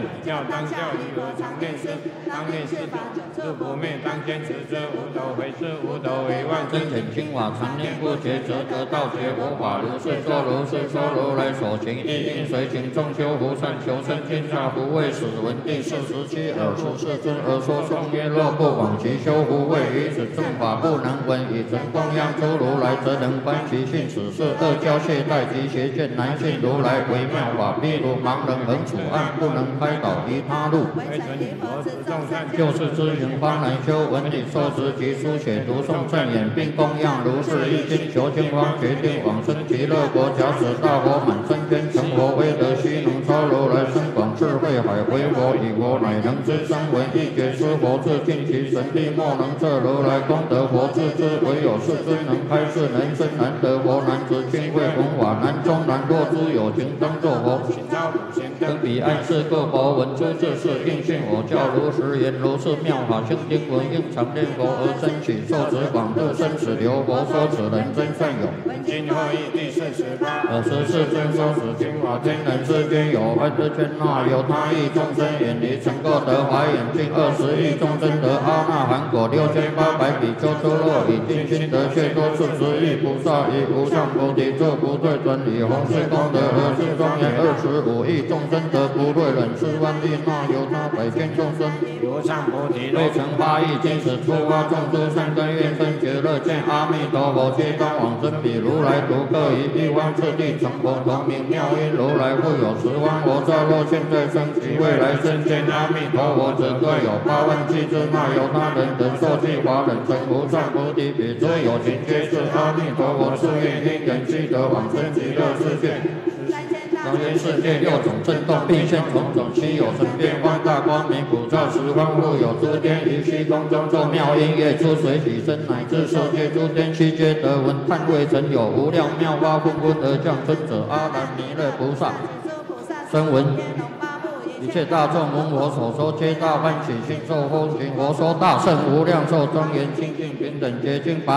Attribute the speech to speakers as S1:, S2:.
S1: 教当教理和常念师，当念是法者，是不灭，当坚持之，无斗回是无斗为万真简清法，常念不绝，则得道觉佛法。如是说，如是说，如来所行亦应随行，众修福善，求生天下，不畏死。闻第47尔时世尊而说颂曰：若不往其修福慧，于此正法不能闻，以成供养诸如来，则能观其性。此是恶教懈怠及邪见难信如来为妙法，譬如盲人横处暗，不能开导于他路。就是知行方能修，闻理受持及书写读诵正言，并供养如是一经，求经方决定往生极乐国。假使大佛满身天成佛，威德须能超如来深广智慧海，为佛以佛乃能知声闻一觉知佛智，尽其神力莫能测如来功德佛智之。唯有世尊能开示，能生难得佛，难执清慧弘法，难中难若诸有情当作佛。登彼岸世各佛闻诸智事，应信我教如实言，如是妙法清经文，应常念佛而生起，受持广度生死流。佛说此人真善有。今后义第48。尔时世尊说此经法，天人世间有万之圈那有他亿众生远离成垢得华眼净20亿众生得阿那含果6800比丘诸洛以定心得解脱40亿菩萨以无上菩提作不退转以弘誓功德而是庄严25亿众生得不退忍4万亿那有他百千众生无上菩提未成8亿金石出发众诸善根愿生觉乐见阿弥陀佛皆当往生彼如来独各以一方次第成佛同名妙音如来复有10万佛刹若现在生及未来生见阿弥陀佛者各有8万计之那有他人等受记华人成无上菩提彼诸有情皆是阿弥陀佛誓愿因缘积得往生极乐世界。当今世界6种震动，并现种种稀有神变放大光明，普照十方复有诸天于虚空中奏妙音乐，出水起身，乃至受界诸天悉皆得闻。叹未曾有无量妙法纷纷而降生者，阿难弥勒菩萨声闻一切大众闻我所说，皆大欢喜心受欢喜。我说大圣无量寿庄严清净平等洁净